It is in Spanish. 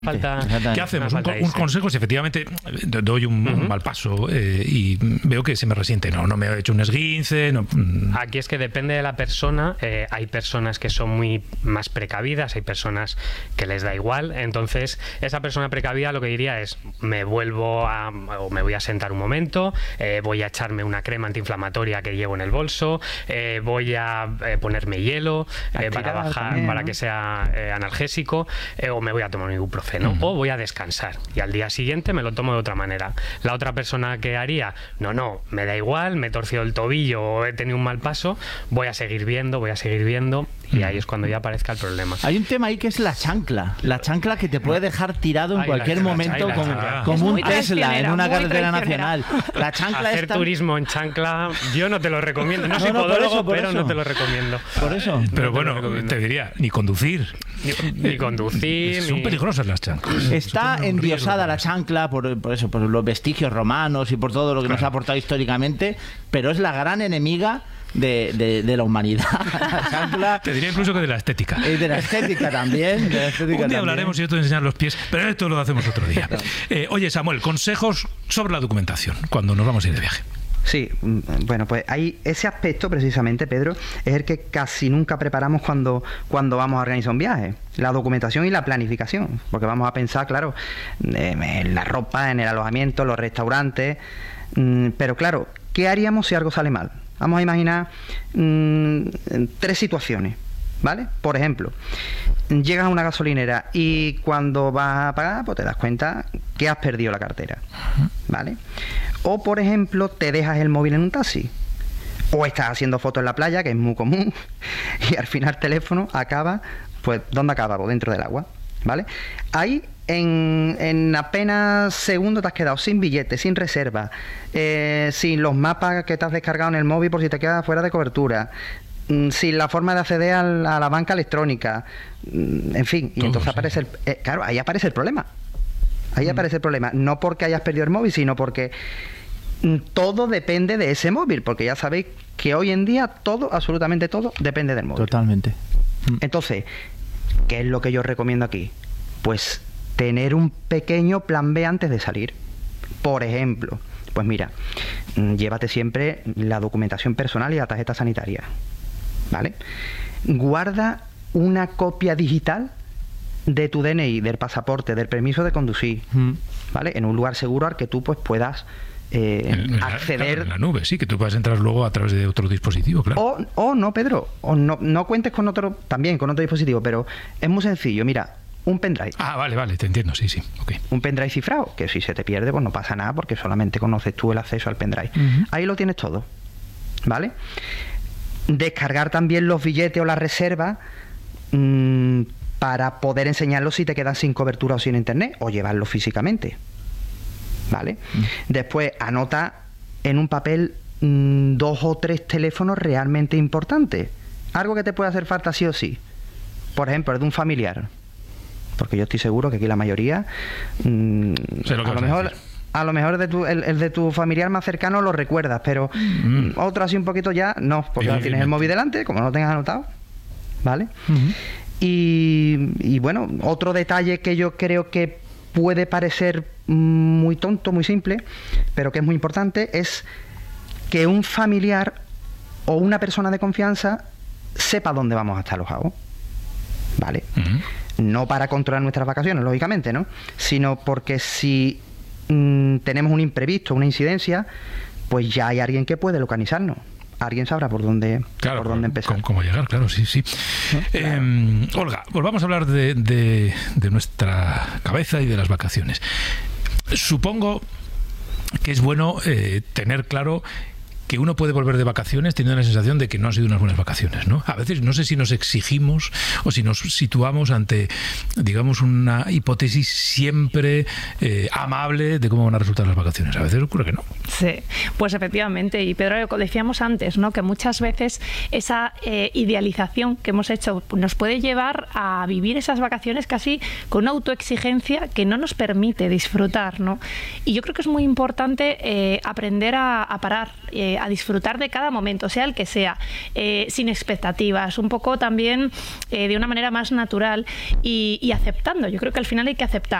¿Qué hacemos? Un consejo, si efectivamente doy un mal paso y veo que se me resiente, no me he hecho un esguince. No. Aquí es que depende de la persona. Hay personas que son muy más precavidas, hay personas que les da igual. Entonces, esa persona precavida lo que diría es: me voy a sentar un momento, voy a echarme una crema antiinflamatoria que llevo en el bolso, voy a ponerme hielo para bajar, también, para que sea analgésico, o me voy a tomar un ibuprofeno. O voy a descansar y al día siguiente me lo tomo de otra manera. La otra persona que haría, no, me da igual, me he torcido el tobillo o he tenido un mal paso, voy a seguir viendo y ahí es cuando ya aparezca el problema. Hay un tema ahí que es la chancla que te puede dejar tirado en cualquier momento como un Tesla en una carretera nacional. La chancla hacer turismo en chancla yo no te lo recomiendo, no soy podólogo, pero no te lo recomiendo. Por eso. Pero bueno, te diría, ni conducir. Ni conducir. Son peligrosas las chanclas. Está endiosada la chancla por los vestigios romanos y por todo lo que nos ha aportado históricamente, pero es la gran enemiga de la humanidad. La chancla, te diría incluso que de la estética. Y de la estética también. Un día hablaremos y yo te voy a enseñar los pies, pero esto lo hacemos otro día. Oye, Samuel, consejos sobre la documentación cuando nos vamos a ir de viaje. Sí, bueno, pues hay ese aspecto precisamente, Pedro, es el que casi nunca preparamos cuando vamos a organizar un viaje. La documentación y la planificación, porque vamos a pensar, claro, en la ropa, en el alojamiento, los restaurantes, pero claro, ¿qué haríamos si algo sale mal? Vamos a imaginar 3 situaciones, ¿vale? Por ejemplo, llegas a una gasolinera y cuando vas a pagar, pues te das cuenta que has perdido la cartera, ¿vale? O, por ejemplo, te dejas el móvil en un taxi. O estás haciendo fotos en la playa, que es muy común, y al final el teléfono acaba, pues, ¿dónde acaba? Pues dentro del agua, ¿vale? Ahí, en apenas segundos te has quedado sin billete, sin reserva, sin los mapas que te has descargado en el móvil por si te quedas fuera de cobertura, sin la forma de acceder a la banca electrónica, en fin, y todo, entonces aparece ahí aparece el problema. Ahí aparece el problema, no porque hayas perdido el móvil, sino porque todo depende de ese móvil, porque ya sabéis que hoy en día todo, absolutamente todo, depende del móvil. Totalmente. Entonces, ¿qué es lo que yo recomiendo aquí? Pues tener un pequeño plan B antes de salir. Por ejemplo, pues mira, llévate siempre la documentación personal y la tarjeta sanitaria, ¿vale? Guarda una copia digital de tu DNI, del pasaporte, del permiso de conducir, ¿vale? En un lugar seguro al que tú pues puedas acceder. En la nube, sí, que tú puedas entrar luego a través de otro dispositivo, claro. O no, Pedro, o no cuentes con otro dispositivo, pero es muy sencillo, mira, un pendrive. Ah, vale, te entiendo, sí, okay. Un pendrive cifrado, que si se te pierde, pues no pasa nada, porque solamente conoces tú el acceso al pendrive. Ahí lo tienes todo, ¿vale? Descargar también los billetes o las reservas para poder enseñarlos si te quedas sin cobertura o sin internet, o llevarlos físicamente, ¿vale? Después anota en un papel 2 o 3 teléfonos realmente importantes, algo que te puede hacer falta sí o sí. Por ejemplo, el de un familiar, porque yo estoy seguro que aquí la mayoría a lo mejor el de tu familiar más cercano lo recuerdas, pero otro así un poquito ya no, porque no tienes el móvil delante, como no lo tengas anotado, ¿vale? Y bueno, otro detalle que yo creo que puede parecer muy tonto, muy simple, pero que es muy importante, es que un familiar o una persona de confianza sepa dónde vamos a estar alojados, ¿vale? No para controlar nuestras vacaciones, lógicamente, ¿no? Sino porque si tenemos un imprevisto, una incidencia, pues ya hay alguien que puede localizarnos. Alguien sabrá por dónde empezar. Cómo llegar, claro, sí. Claro. Olga, volvamos a hablar de nuestra cabeza y de las vacaciones. Supongo que es bueno tener claro que uno puede volver de vacaciones teniendo la sensación de que no han sido unas buenas vacaciones, ¿no? A veces no sé si nos exigimos o si nos situamos ante, digamos, una hipótesis siempre amable de cómo van a resultar las vacaciones. A veces ocurre que no. Sí, pues efectivamente. Y Pedro, lo decíamos antes, ¿no? Que muchas veces esa idealización que hemos hecho nos puede llevar a vivir esas vacaciones casi con una autoexigencia que no nos permite disfrutar, ¿no? Y yo creo que es muy importante aprender a parar, a disfrutar de cada momento, sea el que sea, sin expectativas, un poco también de una manera más natural y aceptando. Yo creo que al final hay que aceptar.